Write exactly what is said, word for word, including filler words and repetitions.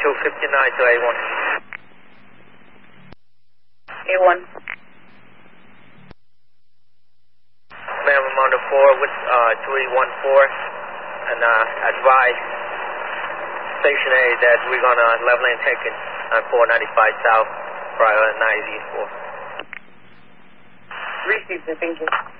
two fifty-nine to A one. A one. Ma'am, I'm on the four with uh, three one four, and uh, advise Station A that we're going to level and take it on four ninety-five South, prior nine eighty-four. Received, thank you.